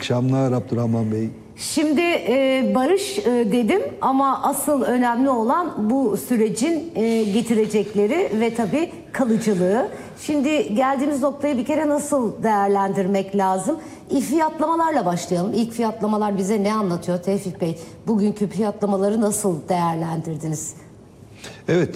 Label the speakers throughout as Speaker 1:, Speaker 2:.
Speaker 1: akşamlar Abdurrahman Bey.
Speaker 2: Şimdi barış dedim ama asıl önemli olan bu sürecin getirecekleri ve tabii kalıcılığı. Şimdi geldiğimiz noktayı bir kere nasıl değerlendirmek lazım? İlk fiyatlamalarla başlayalım. İlk fiyatlamalar bize ne anlatıyor Tevfik Bey? Bugünkü fiyatlamaları nasıl değerlendirdiniz?
Speaker 1: Evet,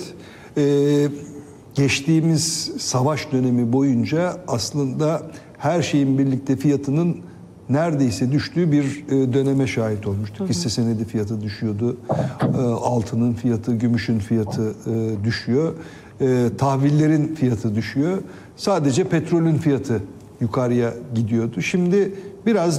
Speaker 1: geçtiğimiz savaş dönemi boyunca aslında her şeyin birlikte fiyatının neredeyse düştüğü bir döneme şahit olmuştuk. Hisse senedi fiyatı düşüyordu, altının fiyatı, gümüşün fiyatı düşüyor, tahvillerin fiyatı düşüyor. Sadece petrolün fiyatı yukarıya gidiyordu. Şimdi biraz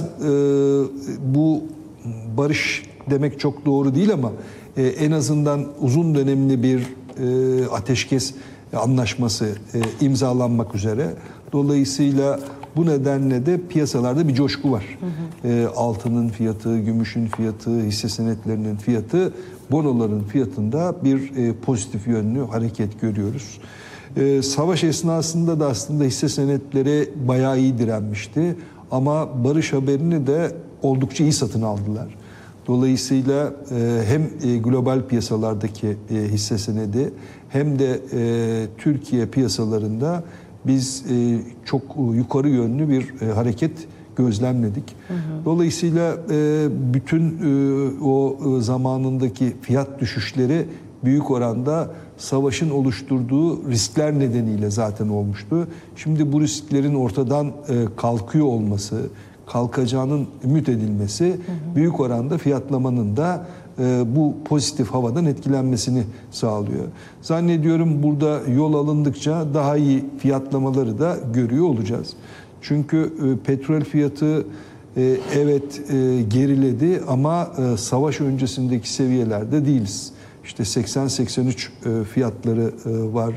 Speaker 1: bu barış demek çok doğru değil ama en azından uzun dönemli bir ateşkes anlaşması imzalanmak üzere. Dolayısıyla bu nedenle de piyasalarda bir coşku var. Altının fiyatı, gümüşün fiyatı, hisse senetlerinin fiyatı, bonoların fiyatında bir pozitif yönlü hareket görüyoruz. Savaş esnasında da aslında hisse senetleri bayağı iyi direnmişti. Ama barış haberini de oldukça iyi satın aldılar. Dolayısıyla hem global piyasalardaki hisse senedi hem de Türkiye piyasalarında biz çok yukarı yönlü bir hareket gözlemledik. Dolayısıyla bütün o zamanındaki fiyat düşüşleri büyük oranda savaşın oluşturduğu riskler nedeniyle zaten olmuştu. Şimdi bu risklerin ortadan kalkıyor olması, kalkacağının ümit edilmesi büyük oranda fiyatlamanın da bu pozitif havadan etkilenmesini sağlıyor. Zannediyorum burada yol alındıkça daha iyi fiyatlamaları da görüyor olacağız. Çünkü petrol fiyatı evet geriledi ama savaş öncesindeki seviyelerde değiliz. İşte 80-83 fiyatları var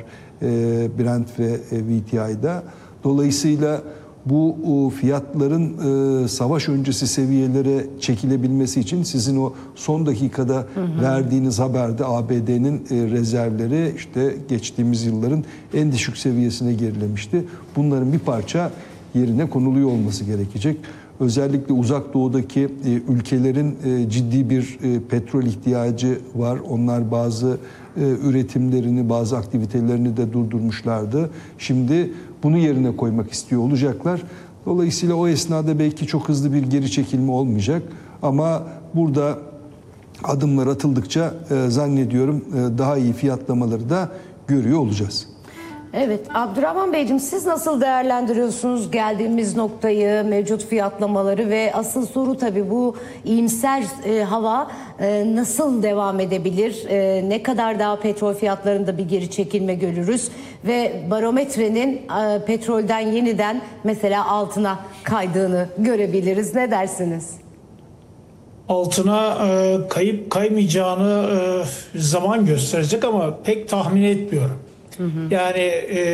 Speaker 1: Brent ve WTI'da. Dolayısıyla bu fiyatların savaş öncesi seviyelere çekilebilmesi için sizin o son dakikada verdiğiniz haberde ABD'nin rezervleri işte geçtiğimiz yılların en düşük seviyesine gerilemişti. Bunların bir parça yerine konuluyor olması gerekecek. Özellikle uzak doğudaki ülkelerin ciddi bir petrol ihtiyacı var. Onlar bazı üretimlerini, bazı aktivitelerini de durdurmuşlardı. Şimdi bunu yerine koymak istiyor olacaklar. Dolayısıyla o esnada belki çok hızlı bir geri çekilme olmayacak. Ama burada adımlar atıldıkça zannediyorum daha iyi fiyatlamaları da görüyor olacağız.
Speaker 2: Evet, Abdurrahman Beyciğim siz nasıl değerlendiriyorsunuz geldiğimiz noktayı, mevcut fiyatlamaları ve asıl soru tabii bu iyimser hava nasıl devam edebilir? Ne kadar daha petrol fiyatlarında bir geri çekilme görürüz ve barometrenin petrolden yeniden mesela altına kaydığını görebiliriz. Ne dersiniz?
Speaker 3: Altına kayıp kaymayacağını zaman gösterecek ama pek tahmin etmiyorum. Yani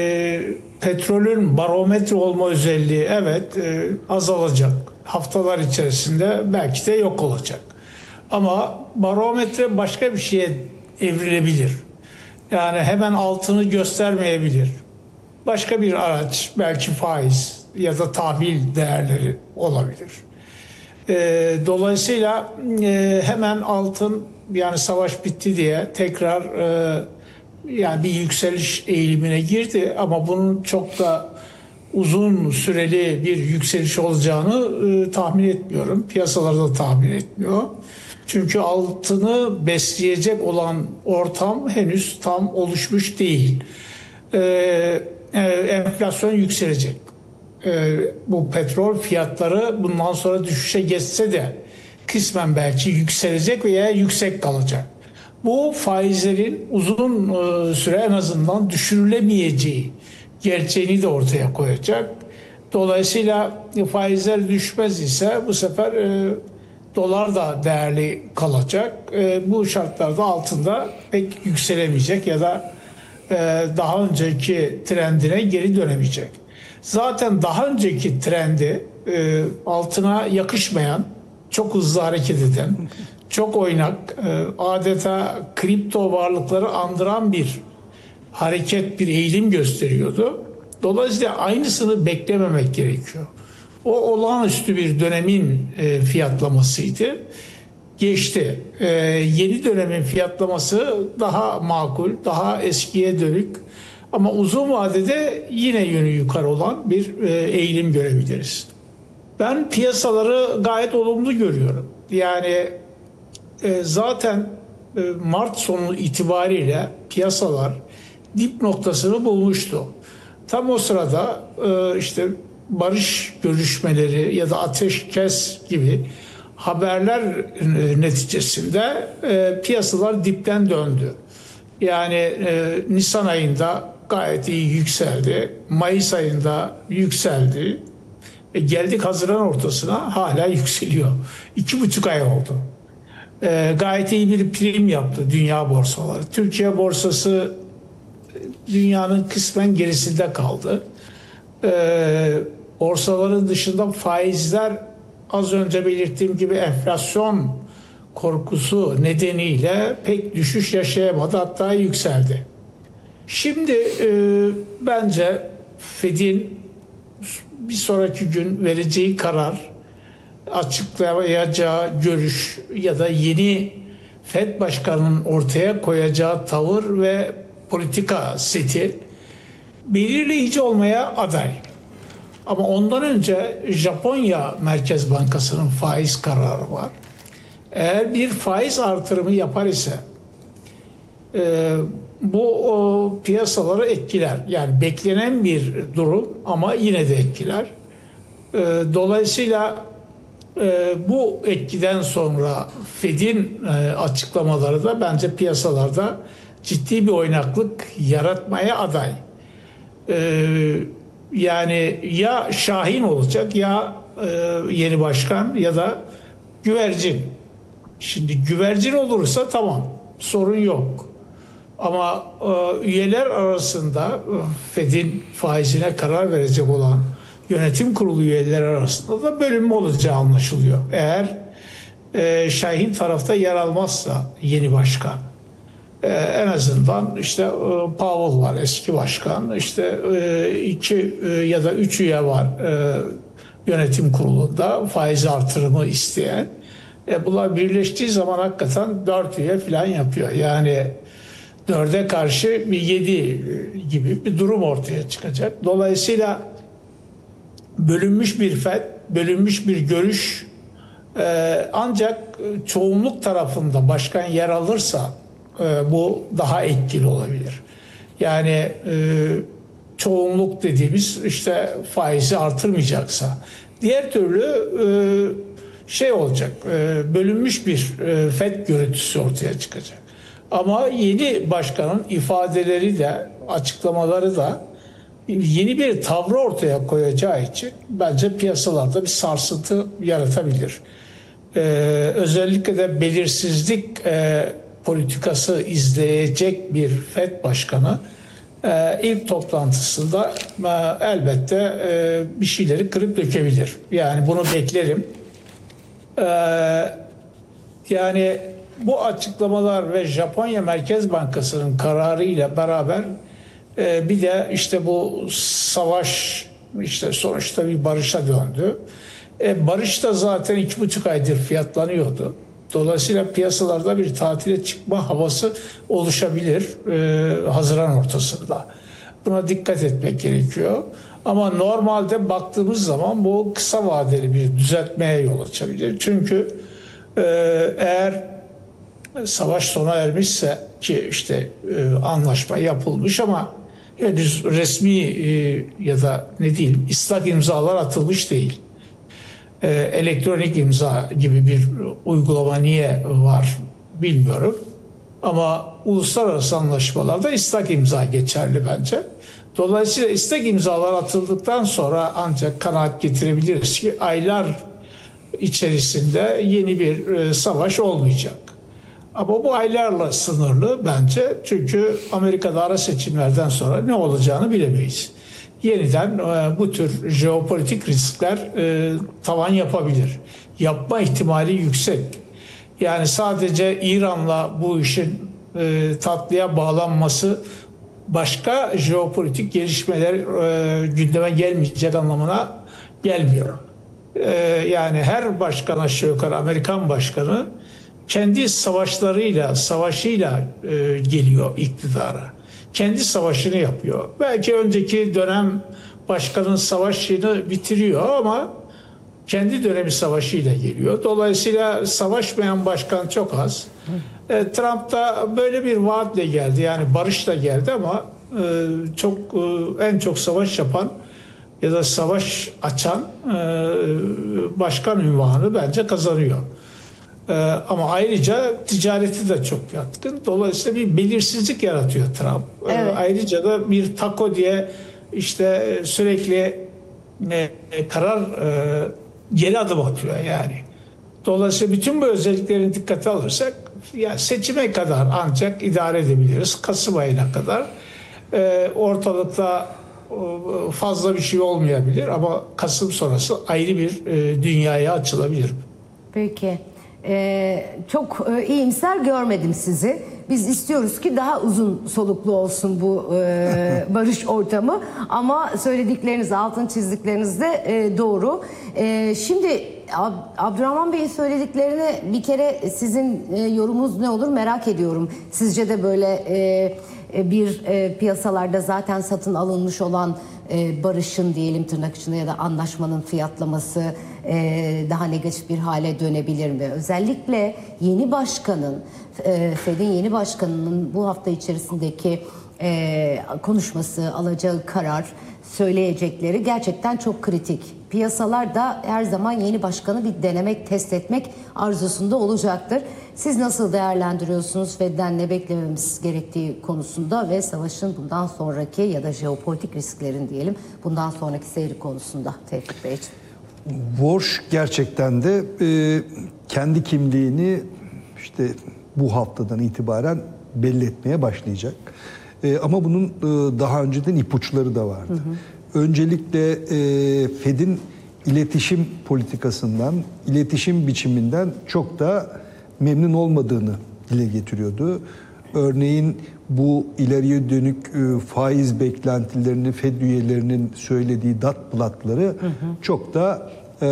Speaker 3: petrolün barometre olma özelliği evet azalacak. Haftalar içerisinde belki de yok olacak. Ama barometre başka bir şeye evrilebilir. Yani hemen altını göstermeyebilir. Başka bir araç, belki faiz ya da tahvil değerleri olabilir. Dolayısıyla hemen altın yani savaş bitti diye tekrar yani bir yükseliş eğilimine girdi ama bunun çok da uzun süreli bir yükseliş olacağını tahmin etmiyorum. Piyasalar da tahmin etmiyor. Çünkü altını besleyecek olan ortam henüz tam oluşmuş değil. Enflasyon yükselecek. Bu petrol fiyatları bundan sonra düşüşe geçse de kısmen belki yükselecek veya yüksek kalacak. Bu faizlerin uzun süre en azından düşürülemeyeceği gerçeğini de ortaya koyacak. Dolayısıyla faizler düşmez ise bu sefer dolar da değerli kalacak. Bu şartlarda altında pek yükselemeyecek ya da daha önceki trendine geri dönemeyecek. Zaten daha önceki trendi altına yakışmayan, çok hızlı hareket eden, çok oynak, adeta kripto varlıkları andıran bir hareket, bir eğilim gösteriyordu. Dolayısıyla aynısını beklememek gerekiyor. O olağanüstü bir dönemin fiyatlamasıydı. Geçti. Yeni dönemin fiyatlaması daha makul, daha eskiye dönük ama uzun vadede yine yönü yukarı olan bir eğilim görebiliriz. Ben piyasaları gayet olumlu görüyorum. Yani zaten Mart sonu itibariyle piyasalar dip noktasını bulmuştu. Tam o sırada işte barış görüşmeleri ya da ateşkes gibi haberler neticesinde piyasalar dipten döndü. Yani Nisan ayında gayet iyi yükseldi. Mayıs ayında yükseldi. Geldik Haziran ortasına hala yükseliyor. 2,5 ay oldu. Gayet iyi bir prim yaptı dünya borsaları. Türkiye borsası dünyanın kısmen gerisinde kaldı. Borsaların dışında faizler az önce belirttiğim gibi enflasyon korkusu nedeniyle pek düşüş yaşayamadı, hatta yükseldi. Şimdi bence Fed'in bir sonraki gün vereceği karar, açıklayacağı görüş ya da yeni Fed Başkanı'nın ortaya koyacağı tavır ve politika seti belirleyici olmaya aday. Ama ondan önce Japonya Merkez Bankası'nın faiz kararı var. Eğer bir faiz artırımı yapar ise bu piyasaları etkiler. Yani beklenen bir durum ama yine de etkiler. Dolayısıyla bu etkiden sonra Fed'in açıklamaları da bence piyasalarda ciddi bir oynaklık yaratmaya aday. Yani ya Şahin olacak ya yeni başkan ya da güvercin. Şimdi güvercin olursa tamam, sorun yok. Ama üyeler arasında Fed'in faizine karar verecek olan yönetim kurulu üyeleri arasında da bölünme olacağı anlaşılıyor. Eğer Şahin tarafta yer almazsa yeni başkan, en azından işte Powell var, eski başkan, işte 2 ya da 3 üye var yönetim kurulunda faiz artırımı isteyen. Bunlar birleştiği zaman hakikaten 4 üye falan yapıyor. Yani 4'e karşı bir 7 gibi bir durum ortaya çıkacak. Dolayısıyla bölünmüş bir Fed, bölünmüş bir görüş, ancak çoğunluk tarafında başkan yer alırsa bu daha etkili olabilir. Yani çoğunluk dediğimiz işte faizi artırmayacaksa. Diğer türlü şey olacak, bölünmüş bir Fed görüntüsü ortaya çıkacak. Ama yeni başkanın ifadeleri de, açıklamaları da yeni bir tavrı ortaya koyacağı için bence piyasalarda bir sarsıntı yaratabilir. Özellikle de belirsizlik politikası izleyecek bir Fed başkanı ilk toplantısında elbette bir şeyleri kırıp dökebilir. Yani bunu beklerim. Yani bu açıklamalar ve Japonya Merkez Bankası'nın kararı ile beraber bir de işte bu savaş işte sonuçta bir barışa döndü. Barış da zaten 2,5 aydır fiyatlanıyordu. Dolayısıyla piyasalarda bir tatile çıkma havası oluşabilir Haziran ortasında. Buna dikkat etmek gerekiyor. Ama normalde baktığımız zaman bu kısa vadeli bir düzeltmeye yol açabilir. Çünkü eğer savaş sona ermişse, ki işte anlaşma yapılmış ama henüz resmi ya da ne diyeyim ıslak imzalar atılmış değil. Elektronik imza gibi bir uygulama niye var bilmiyorum. Ama uluslararası anlaşmalarda ıslak imza geçerli bence. Dolayısıyla ıslak imzalar atıldıktan sonra ancak kanaat getirebiliriz ki aylar içerisinde yeni bir savaş olmayacak. Ama bu aylarla sınırlı bence, çünkü Amerika'da ara seçimlerden sonra ne olacağını bilemeyiz. Yeniden bu tür jeopolitik riskler tavan yapabilir. Yapma ihtimali yüksek. Yani sadece İran'la bu işin tatlıya bağlanması başka jeopolitik gelişmeler gündeme gelmeyecek anlamına gelmiyor. Yani her başkan aşağı yukarı Amerikan başkanı kendi savaşıyla geliyor iktidara. Kendi savaşını yapıyor. Belki önceki dönem başkanın savaşını bitiriyor ama kendi dönemi savaşıyla geliyor. Dolayısıyla savaşmayan başkan çok az. Trump da böyle bir vaatle geldi. Yani barışla geldi ama en çok savaş yapan ya da savaş açan başkan unvanı bence kazanıyor. Ama ayrıca ticareti de çok yatkın. Dolayısıyla bir belirsizlik yaratıyor Trump.
Speaker 2: Evet.
Speaker 3: Ayrıca da bir taco diye işte sürekli karar geri adım atıyor yani. Dolayısıyla bütün bu özelliklerini dikkate alırsak ya seçime kadar ancak idare edebiliriz. Kasım ayına kadar ortalıkta fazla bir şey olmayabilir ama Kasım sonrası ayrı bir dünyaya açılabilir.
Speaker 2: Peki. Çok iyimser görmedim sizi. Biz istiyoruz ki daha uzun soluklu olsun bu barış ortamı. Ama söyledikleriniz, altın çizdikleriniz de doğru. Şimdi Abdurrahman Bey'in söylediklerine bir kere sizin yorumunuz ne olur merak ediyorum. Sizce de böyle bir piyasalarda zaten satın alınmış olan barışın diyelim tırnak içinde ya da anlaşmanın fiyatlaması daha negatif bir hale dönebilir mi? Özellikle yeni başkanın, Fed'in yeni başkanının bu hafta içerisindeki konuşması, alacağı karar, söyleyecekleri gerçekten çok kritik. Piyasalar da her zaman yeni başkanı bir denemek, test etmek arzusunda olacaktır. Siz nasıl değerlendiriyorsunuz Fed'den ne beklememiz gerektiği konusunda ve savaşın bundan sonraki ya da jeopolitik risklerin diyelim bundan sonraki seyri konusunda Tevfik Beyciğim?
Speaker 1: Walsh gerçekten de kendi kimliğini işte bu haftadan itibaren belli etmeye başlayacak. Ama bunun daha önceden ipuçları da vardı. Öncelikle Fed'in iletişim politikasından, iletişim biçiminden çok da memnun olmadığını dile getiriyordu. Örneğin bu ileriye dönük faiz beklentilerini Fed üyelerinin söylediği datblatları çok da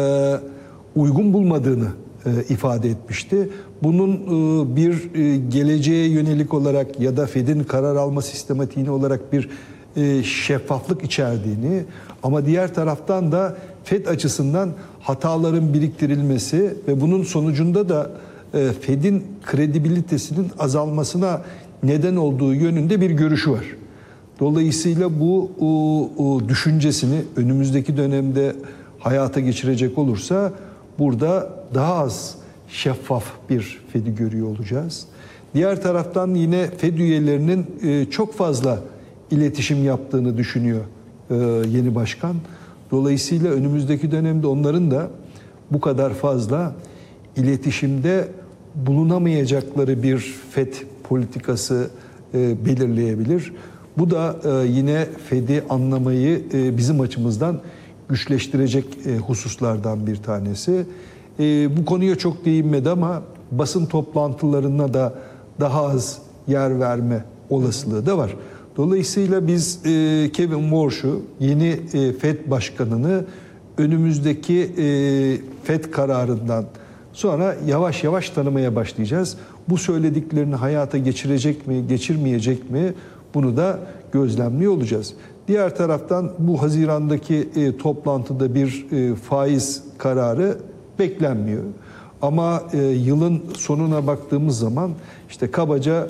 Speaker 1: uygun bulmadığını ifade etmişti. Bunun bir geleceğe yönelik olarak ya da Fed'in karar alma sistematiğini olarak bir şeffaflık içerdiğini ama diğer taraftan da Fed açısından hataların biriktirilmesi ve bunun sonucunda da Fed'in kredibilitesinin azalmasına neden olduğu yönünde bir görüşü var. Dolayısıyla bu düşüncesini önümüzdeki dönemde hayata geçirecek olursa burada daha az şeffaf bir Fed'i görüyor olacağız. Diğer taraftan yine Fed üyelerinin çok fazla iletişim yaptığını düşünüyor yeni başkan. Dolayısıyla önümüzdeki dönemde onların da bu kadar fazla iletişimde bulunamayacakları bir Fed politikası belirleyebilir. Bu da yine Fed'i anlamayı bizim açımızdan güçleştirecek hususlardan bir tanesi. Bu konuya çok değinmedi ama basın toplantılarına da daha az yer verme olasılığı da var. Dolayısıyla biz Kevin Warsh'u yeni Fed başkanını önümüzdeki Fed kararından sonra yavaş yavaş tanımaya başlayacağız. Bu söylediklerini hayata geçirecek mi, geçirmeyecek mi bunu da gözlemliyor olacağız. Diğer taraftan bu Haziran'daki toplantıda bir faiz kararı beklenmiyor. Ama yılın sonuna baktığımız zaman işte kabaca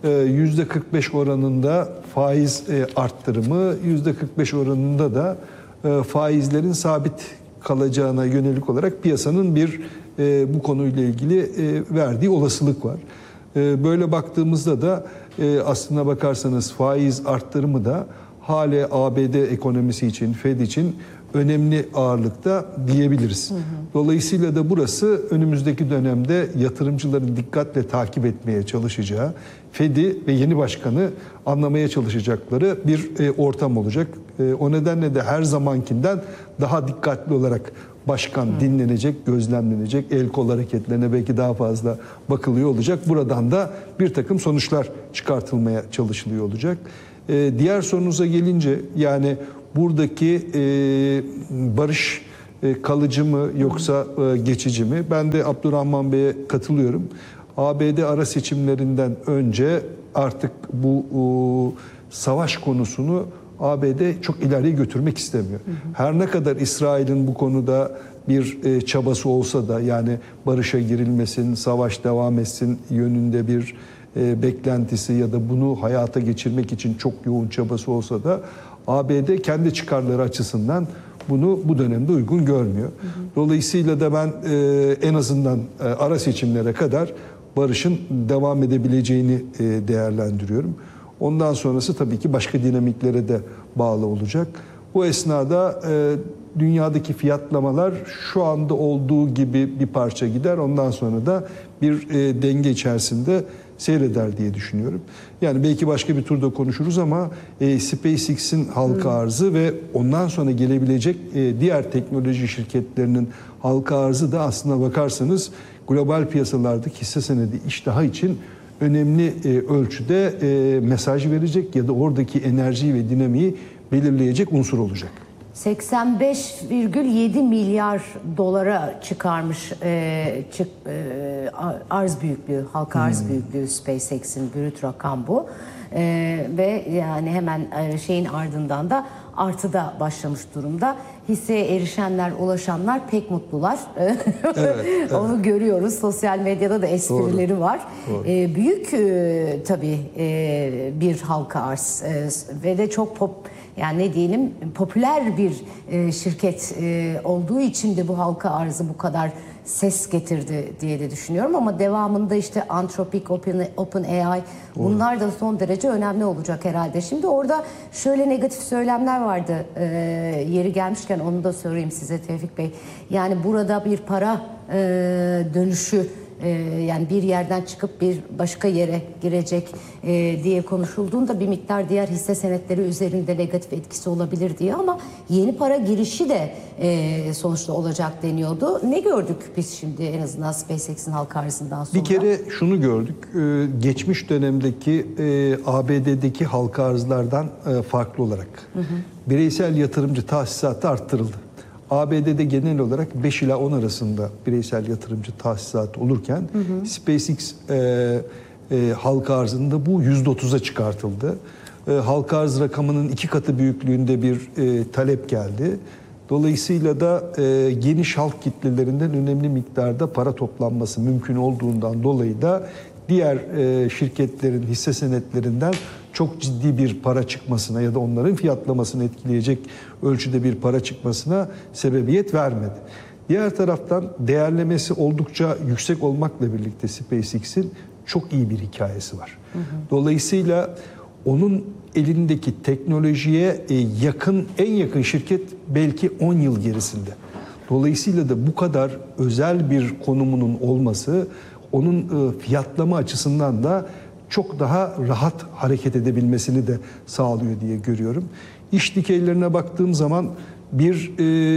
Speaker 1: %45 oranında faiz arttırımı, %45 oranında da faizlerin sabit kalacağına yönelik olarak piyasanın bir bu konuyla ilgili verdiği olasılık var. Böyle baktığımızda da aslına bakarsanız faiz arttırımı da hale ABD ekonomisi için, Fed için önemli ağırlıkta diyebiliriz. Dolayısıyla da burası önümüzdeki dönemde yatırımcıların dikkatle takip etmeye çalışacağı, Fed'i ve yeni başkanı anlamaya çalışacakları bir ortam olacak. O nedenle de her zamankinden daha dikkatli olarak başkan dinlenecek, gözlemlenecek, el kol hareketlerine belki daha fazla bakılıyor olacak. Buradan da bir takım sonuçlar çıkartılmaya çalışılıyor olacak. Diğer sorunuza gelince yani buradaki barış kalıcı mı yoksa geçici mi? Ben de Abdurrahman Bey'e katılıyorum. ABD ara seçimlerinden önce artık bu savaş konusunu ABD çok ileriye götürmek istemiyor. Her ne kadar İsrail'in bu konuda bir çabası olsa da, yani barışa girilmesin, savaş devam etsin yönünde bir beklentisi ya da bunu hayata geçirmek için çok yoğun çabası olsa da ABD kendi çıkarları açısından bunu bu dönemde uygun görmüyor. Dolayısıyla da ben en azından ara seçimlere kadar barışın devam edebileceğini değerlendiriyorum. Ondan sonrası tabii ki başka dinamiklere de bağlı olacak. Bu esnada dünyadaki fiyatlamalar şu anda olduğu gibi bir parça gider. Ondan sonra da bir denge içerisinde seyreder diye düşünüyorum. Yani belki başka bir turda konuşuruz ama SpaceX'in halka arzı ve ondan sonra gelebilecek diğer teknoloji şirketlerinin halka arzı da aslına bakarsanız global piyasalardaki hisse senedi iştahı için önemli ölçüde mesaj verecek ya da oradaki enerjiyi ve dinamiği belirleyecek unsur olacak.
Speaker 2: 85,7 milyar dolara çıkarmış arz büyüklüğü, halka arz büyüklüğü SpaceX'in brüt rakam bu. Ve yani hemen şeyin ardından da artıda başlamış durumda. Hisseye erişenler, ulaşanlar pek mutlular. Evet. Onu görüyoruz. Sosyal medyada da esprileri Doğru. var. Doğru. Büyük tabii bir halka arz ve de çok yani ne diyelim popüler bir şirket olduğu için de bu halka arzı bu kadar ses getirdi diye de düşünüyorum ama devamında işte Anthropic, OpenAI bunlar da son derece önemli olacak herhalde. Şimdi orada şöyle negatif söylemler vardı. Yeri gelmişken onu da sorayım size Tevfik Bey. Yani burada bir para dönüşü, yani bir yerden çıkıp bir başka yere girecek diye konuşulduğunda bir miktar diğer hisse senetleri üzerinde negatif etkisi olabilir diye, ama yeni para girişi de sonuçta olacak deniyordu. Ne gördük biz şimdi en azından SpaceX'in halka arzından sonra? Bir
Speaker 1: kere şunu gördük. Geçmiş dönemdeki ABD'deki halka arzlardan farklı olarak bireysel yatırımcı tahsisatı arttırıldı. ABD'de genel olarak 5 ila 10 arasında bireysel yatırımcı tahsisatı olurken SpaceX halka arzında bu %30'a çıkartıldı. Halka arz rakamının 2 katı büyüklüğünde bir talep geldi. Dolayısıyla da geniş halk kitlelerinden önemli miktarda para toplanması mümkün olduğundan dolayı da diğer şirketlerin hisse senetlerinden çok ciddi bir para çıkmasına ya da onların fiyatlamasını etkileyecek ölçüde bir para çıkmasına sebebiyet vermedi. Diğer taraftan değerlemesi oldukça yüksek olmakla birlikte SpaceX'in çok iyi bir hikayesi var. Dolayısıyla onun elindeki teknolojiye en yakın şirket belki 10 yıl gerisinde. Dolayısıyla da bu kadar özel bir konumunun olması onun fiyatlama açısından da çok daha rahat hareket edebilmesini de sağlıyor diye görüyorum. İş dikeylerine baktığım zaman bir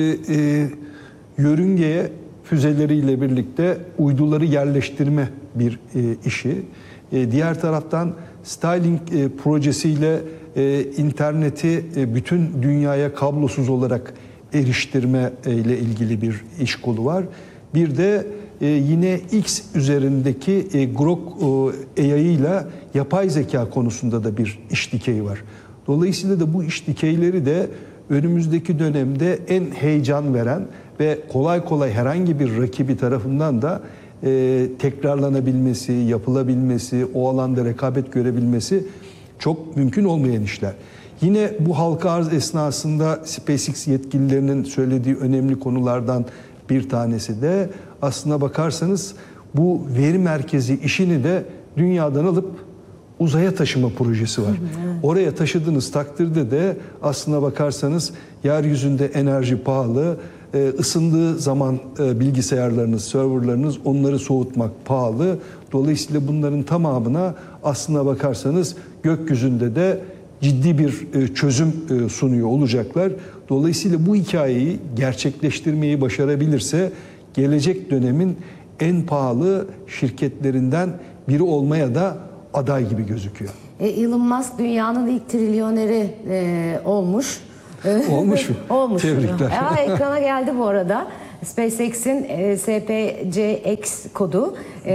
Speaker 1: yörüngeye füzeleriyle birlikte uyduları yerleştirme bir işi. Diğer taraftan Starlink projesiyle interneti bütün dünyaya kablosuz olarak eriştirme ile ilgili bir iş kolu var. Bir de yine X üzerindeki Grok AI ile yapay zeka konusunda da bir iş dikeyi var. Dolayısıyla da bu iş dikeyleri de önümüzdeki dönemde en heyecan veren ve kolay kolay herhangi bir rakibi tarafından da tekrarlanabilmesi, yapılabilmesi, o alanda rekabet görebilmesi çok mümkün olmayan işler. Yine bu halka arz esnasında SpaceX yetkililerinin söylediği önemli konulardan bir tanesi de aslına bakarsanız bu veri merkezi işini de dünyadan alıp uzaya taşıma projesi var. Oraya taşıdığınız takdirde de aslına bakarsanız yeryüzünde enerji pahalı, ısındığı zaman bilgisayarlarınız, serverlarınız onları soğutmak pahalı. Dolayısıyla bunların tamamına aslına bakarsanız gökyüzünde de ciddi bir çözüm sunuyor olacaklar. Dolayısıyla bu hikayeyi gerçekleştirmeyi başarabilirse gelecek dönemin en pahalı şirketlerinden biri olmaya da aday gibi gözüküyor.
Speaker 2: Elon Musk dünyanın ilk trilyoneri olmuş.
Speaker 1: Olmuş mu?
Speaker 2: Olmuş.
Speaker 1: Tebrikler.
Speaker 2: Ekrana geldi bu arada. SpaceX'in SPCX kodu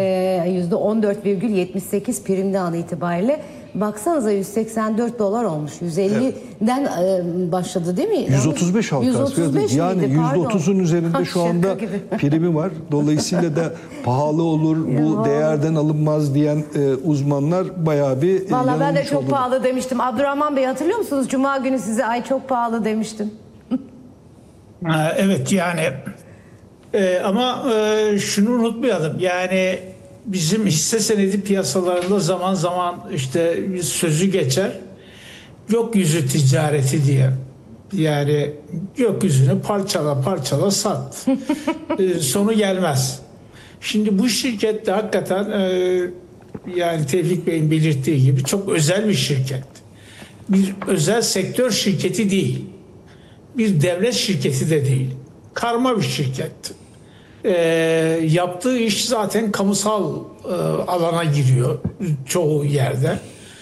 Speaker 2: %14,78 primli an itibariyle. Baksanıza $184 olmuş. 150'den başladı değil mi?
Speaker 1: 135 halka arz
Speaker 2: 135
Speaker 1: fiyatı. Yani
Speaker 2: miydi? Pardon.
Speaker 1: %30'un üzerinde şu anda
Speaker 2: Şaka gibi.
Speaker 1: primi var. Dolayısıyla da pahalı olur, bu değerden alınmaz diyen uzmanlar bayağı bir
Speaker 2: Valla ben de
Speaker 1: yanılmış
Speaker 2: çok
Speaker 1: oldular.
Speaker 2: pahalı demiştim. Abdurrahman Bey hatırlıyor musunuz? Cuma günü size ay çok pahalı demiştim.
Speaker 3: Evet yani ama şunu unutmayalım, yani bizim hisse senedi piyasalarında zaman zaman işte sözü geçer gökyüzü ticareti diye. Yani gökyüzünü parçala parçala sat. Sonu gelmez. Şimdi bu şirket de hakikaten yani Tevfik Bey'in belirttiği gibi çok özel bir şirket. Bir özel sektör şirketi değil. Bir devlet şirketi de değil. Karma bir şirket. Yaptığı iş zaten kamusal alana giriyor çoğu yerde.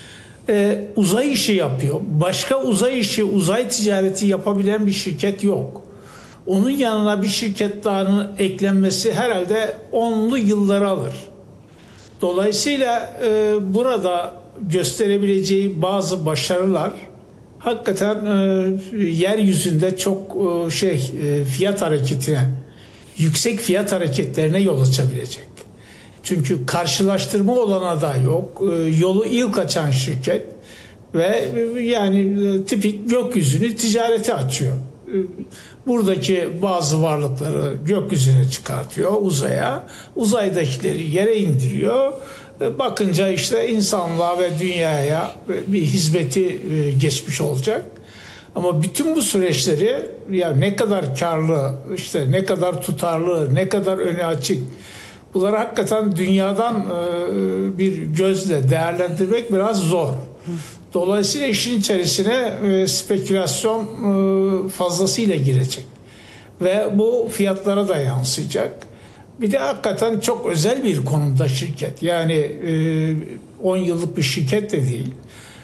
Speaker 3: Uzay işi yapıyor. Başka uzay işi, uzay ticareti yapabilen bir şirket yok. Onun yanına bir şirket daha eklenmesi herhalde 10'lu yılları alır. Dolayısıyla burada gösterebileceği bazı başarılar hakikaten yeryüzünde çok fiyat hareketine, yüksek fiyat hareketlerine yol açabilecek. Çünkü karşılaştırma olana da yok. Yolu ilk açan şirket ve yani tipik gökyüzünü ticarete açıyor. Buradaki bazı varlıkları gökyüzüne çıkartıyor, uzaya. Uzaydakileri yere indiriyor. Bakınca işte insanlığa ve dünyaya bir hizmeti geçmiş olacak. Ama bütün bu süreçleri ya ne kadar karlı, işte ne kadar tutarlı, ne kadar öne açık, bunları hakikaten dünyadan bir gözle değerlendirmek biraz zor. Dolayısıyla işin içerisine spekülasyon fazlasıyla girecek. Ve bu fiyatlara da yansıyacak. Bir de hakikaten çok özel bir konumda şirket. Yani 10 yıllık bir şirket de değil.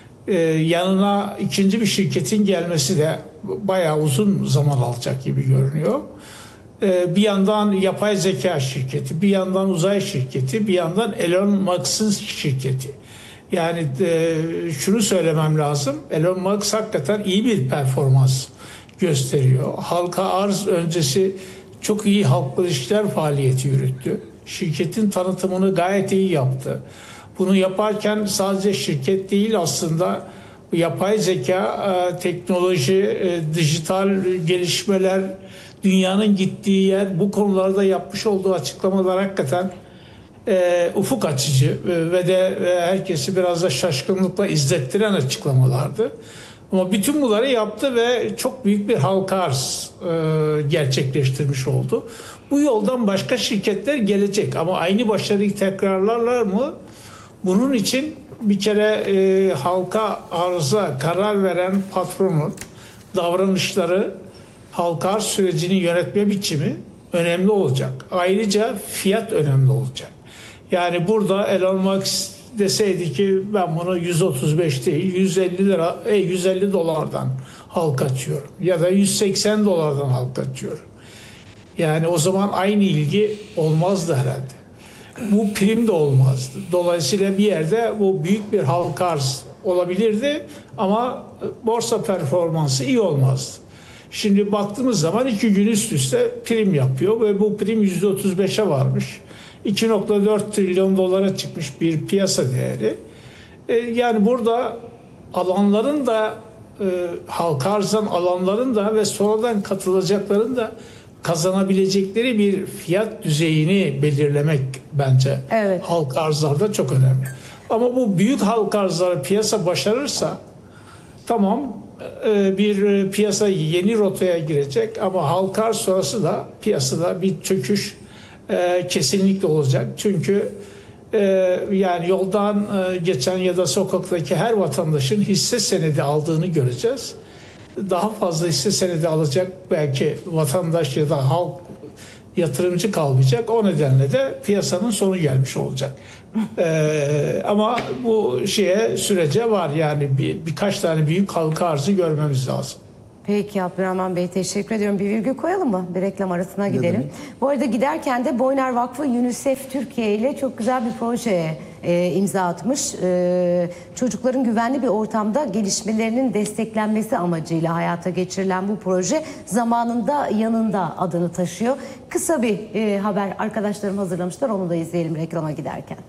Speaker 3: Yanına ikinci bir şirketin gelmesi de bayağı uzun zaman alacak gibi görünüyor. Bir yandan yapay zeka şirketi, bir yandan uzay şirketi, bir yandan Elon Musk'ın şirketi. Yani şunu söylemem lazım. Elon Musk hakikaten iyi bir performans gösteriyor. Halka arz öncesi çok iyi halkla ilişkiler faaliyeti yürüttü. Şirketin tanıtımını gayet iyi yaptı. Bunu yaparken sadece şirket değil, aslında yapay zeka, teknoloji, dijital gelişmeler, dünyanın gittiği yer, bu konularda yapmış olduğu açıklamalar hakikaten ufuk açıcı ve de herkesi biraz da şaşkınlıkla izlettiren açıklamalardı. Ama bütün bunları yaptı ve çok büyük bir halka arz gerçekleştirmiş oldu. Bu yoldan başka şirketler gelecek ama aynı başarıyı tekrarlarlar mı? Bunun için bir kere halka arza karar veren patronun davranışları, halka arz sürecini yönetme biçimi önemli olacak. Ayrıca fiyat önemli olacak. Yani burada Elon Musk deseydi ki ben bunu 135 değil 150 dolardan halka açıyorum ya da 180 dolardan halka açıyorum. Yani o zaman aynı ilgi olmazdı herhalde. Bu prim de olmazdı. Dolayısıyla bir yerde bu büyük bir halka arz olabilirdi ama borsa performansı iyi olmazdı. Şimdi baktığımız zaman 2 gün üst üste prim yapıyor ve bu prim %35'e varmış. 2,4 trilyon dolara çıkmış bir piyasa değeri. Yani burada alanların da halka arzdan alanların da ve sonradan katılacakların da kazanabilecekleri bir fiyat düzeyini belirlemek bence halka arzlarda çok önemli. Ama bu büyük halka arzları piyasa başarırsa tamam, bir piyasa yeni rotaya girecek ama halka arz sonrası da piyasada bir çöküş kesinlikle olacak. Çünkü yani yoldan geçen ya da sokaktaki her vatandaşın hisse senedi aldığını göreceğiz. Daha fazla hisse senedi alacak belki vatandaş ya da halk, yatırımcı kalmayacak. O nedenle de piyasanın sonu gelmiş olacak. Ama bu sürece var, yani birkaç tane büyük halka arzı görmemiz lazım.
Speaker 2: Peki Abdurrahman Bey, teşekkür ediyorum. Bir virgül koyalım mı? Bir reklam arasına gidelim.
Speaker 1: demek?
Speaker 2: Bu arada giderken de Boyner Vakfı UNICEF Türkiye ile çok güzel bir projeye imza atmış. Çocukların güvenli bir ortamda gelişmelerinin desteklenmesi amacıyla hayata geçirilen bu proje zamanında yanında adını taşıyor. Kısa bir haber arkadaşlarım hazırlamışlar. Onu da izleyelim reklama giderken.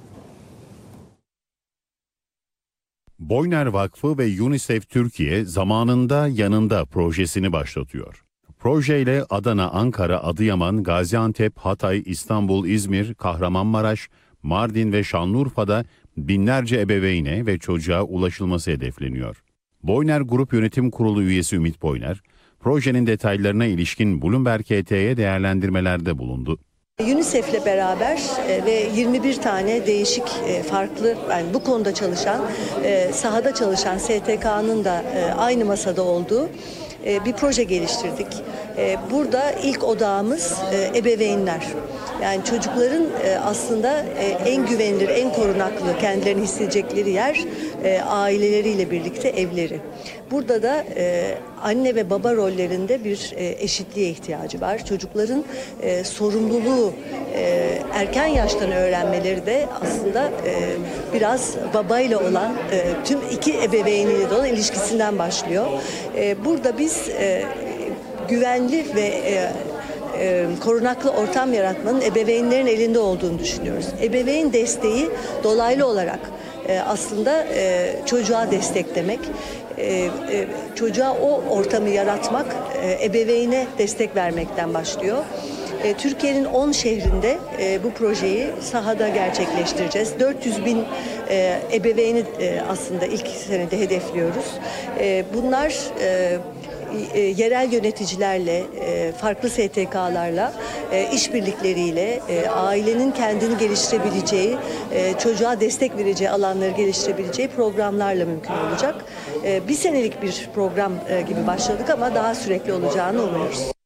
Speaker 4: Boyner Vakfı ve UNICEF Türkiye zamanında yanında projesini başlatıyor. Projeyle Adana, Ankara, Adıyaman, Gaziantep, Hatay, İstanbul, İzmir, Kahramanmaraş, Mardin ve Şanlıurfa'da binlerce ebeveyne ve çocuğa ulaşılması hedefleniyor. Boyner Grup Yönetim Kurulu üyesi Ümit Boyner, projenin detaylarına ilişkin Bloomberg HT'ye değerlendirmelerde bulundu.
Speaker 5: UNICEF'le beraber ve 21 tane değişik farklı, yani bu konuda çalışan, sahada çalışan STK'nın da aynı masada olduğu bir proje geliştirdik. Burada ilk odağımız ebeveynler. Yani çocukların aslında en güvenilir, en korunaklı, kendilerini hissedecekleri yer aileleriyle birlikte evleri. Burada da anne ve baba rollerinde bir eşitliğe ihtiyacı var. Çocukların sorumluluğu erken yaştan öğrenmeleri de aslında biraz babayla olan tüm iki ebeveyniyle de olan ilişkisinden başlıyor. Burada biz güvenli ve korunaklı ortam yaratmanın ebeveynlerin elinde olduğunu düşünüyoruz. Ebeveyn desteği dolaylı olarak aslında çocuğa destek demek. Çocuğa o ortamı yaratmak, ebeveyne destek vermekten başlıyor. Türkiye'nin 10 şehrinde bu projeyi sahada gerçekleştireceğiz. 400.000 ebeveyni aslında ilk senede hedefliyoruz. Bunlar yerel yöneticilerle, farklı STK'larla, işbirlikleriyle ailenin kendini geliştirebileceği, çocuğa destek vereceği alanları geliştirebileceği programlarla mümkün olacak. Bir senelik bir program gibi başladık ama daha sürekli olacağını umuyoruz.